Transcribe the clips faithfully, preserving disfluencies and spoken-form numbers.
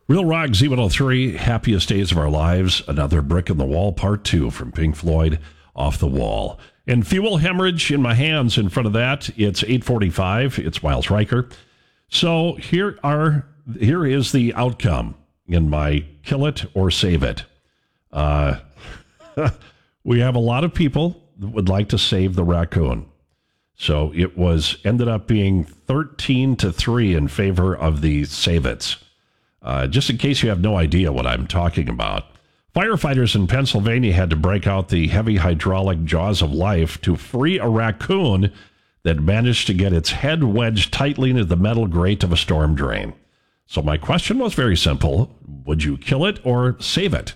Real Rock Z one oh three, Happiest Days of Our Lives, Another Brick in the Wall, Part two from Pink Floyd, Off the Wall. And Fuel Hemorrhage in My Hands in front of that. It's eight forty-five. It's Miles Riker. So here are here is the outcome in my Kill It or Save It. Uh, we have a lot of people that would like to save the raccoon. So it was ended up being thirteen to three in favor of the Save It's. Uh, just in case you have no idea what I'm talking about, firefighters in Pennsylvania had to break out the heavy hydraulic jaws of life to free a raccoon that managed to get its head wedged tightly into the metal grate of a storm drain. So my question was very simple. Would you kill it or save it?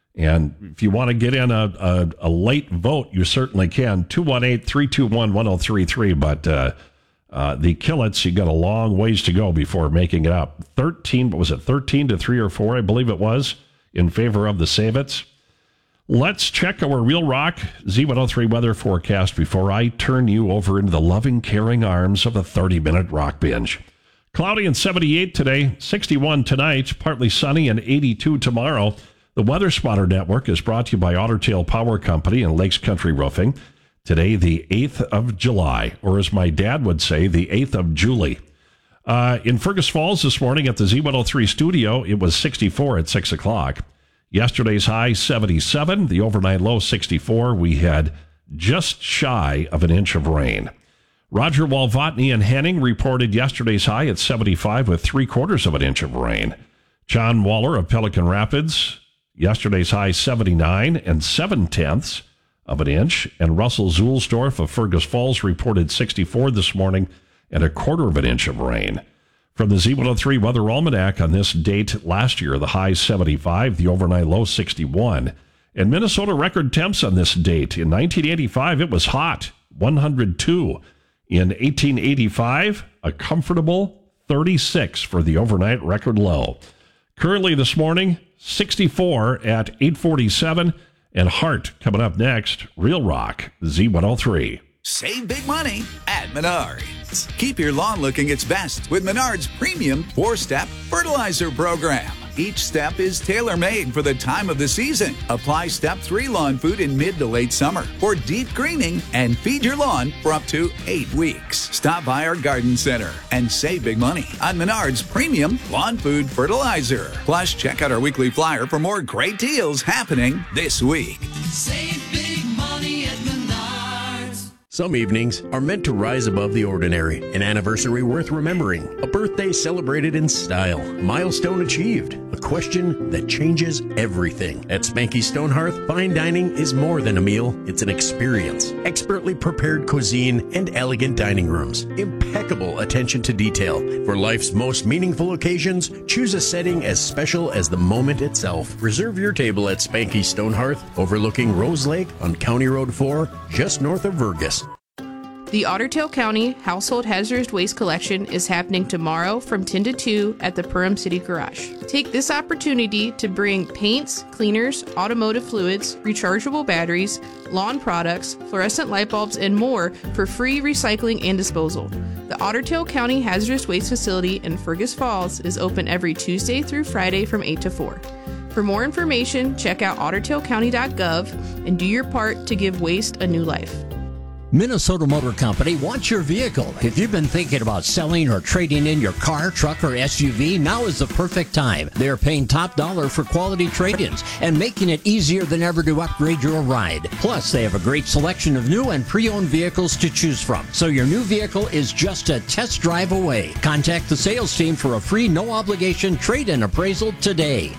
And if you want to get in a, a, a late vote, you certainly can. two one eight, three two one, one oh three three. But uh, uh, the Kill It's, you got a long ways to go before making it up. thirteen, what was it, thirteen to three or four, I believe it was, in favor of the Save It's. Let's check our Real Rock Z one oh three weather forecast before I turn you over into the loving, caring arms of the thirty-minute rock binge. Cloudy and seventy-eight today, sixty-one tonight, partly sunny and eighty-two tomorrow. The Weather Spotter Network is brought to you by Otter Tail Power Company and Lakes Country Roofing. Today, the eighth of July, or as my dad would say, the eighth of July. Uh, in Fergus Falls this morning at the Z one oh three studio, it was sixty-four at six o'clock. Yesterday's high, seventy-seven. The overnight low, sixty-four. We had just shy of an inch of rain. Roger Walvotny and Henning reported yesterday's high at seventy-five with three quarters of an inch of rain. John Waller of Pelican Rapids, yesterday's high, seventy-nine and seven tenths of an inch. And Russell Zulsdorf of Fergus Falls reported sixty-four this morning and a quarter of an inch of rain. From the Z one oh three Weather Almanac on this date last year, the high seventy-five, the overnight low sixty-one. And Minnesota record temps on this date. In nineteen eighty-five, it was hot, one hundred two. In eighteen eighty-five, a comfortable thirty-six for the overnight record low. Currently this morning, sixty-four at eight forty-seven. And Hart coming up next. Real Rock Z one oh three. Save big money at Menards. Keep your lawn looking its best with Menards' premium four-step fertilizer program. Each step is tailor-made for the time of the season. Apply Step three lawn food in mid to late summer for deep greening and feed your lawn for up to eight weeks. Stop by our garden center and save big money on Menards' premium lawn food fertilizer. Plus, check out our weekly flyer for more great deals happening this week. Save big money at Menards. Some evenings are meant to rise above the ordinary. An anniversary worth remembering. A birthday celebrated in style. Milestone achieved. A question that changes everything. At Spanky Stonehearth, fine dining is more than a meal. It's an experience. Expertly prepared cuisine and elegant dining rooms. Impeccable attention to detail. For life's most meaningful occasions, choose a setting as special as the moment itself. Reserve your table at Spanky Stonehearth, overlooking Rose Lake on County Road four, just north of Vergas. The Otter Tail County Household Hazardous Waste Collection is happening tomorrow from ten to two at the Perham City Garage. Take this opportunity to bring paints, cleaners, automotive fluids, rechargeable batteries, lawn products, fluorescent light bulbs, and more for free recycling and disposal. The Otter Tail County Hazardous Waste Facility in Fergus Falls is open every Tuesday through Friday from eight to four. For more information, check out otter tail county dot gov and do your part to give waste a new life. Minnesota Motor Company wants your vehicle. If you've been thinking about selling or trading in your car, truck, or S U V, now is the perfect time. They're paying top dollar for quality trade-ins and making it easier than ever to upgrade your ride. Plus, they have a great selection of new and pre-owned vehicles to choose from. So your new vehicle is just a test drive away. Contact the sales team for a free, no-obligation trade-in appraisal today.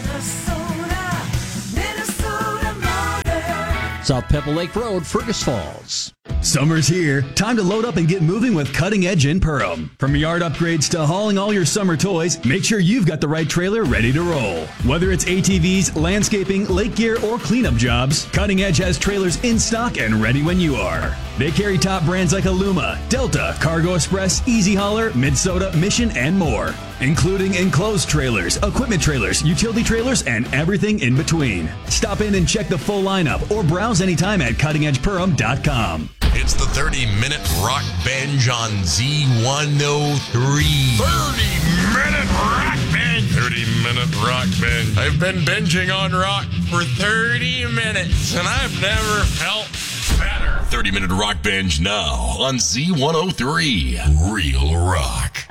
Minnesota, Minnesota Motor. South Pebble Lake Road, Fergus Falls. Summer's here. Time to load up and get moving with Cutting Edge in Perham. From yard upgrades to hauling all your summer toys, make sure you've got the right trailer ready to roll. Whether it's A T Vs, landscaping, lake gear, or cleanup jobs, Cutting Edge has trailers in stock and ready when you are. They carry top brands like Aluma, Delta, Cargo Express, Easy Hauler, Minnesota, Mission, and more, including enclosed trailers, equipment trailers, utility trailers, and everything in between. Stop in and check the full lineup or browse anytime at cutting edge perham dot com. It's the thirty-minute rock binge on Z one oh three. thirty-minute rock binge. thirty minutes Rock Binge. I've been binging on rock for thirty minutes, and I've never felt better. thirty minute Rock Binge now on Z one oh three. Real Rock.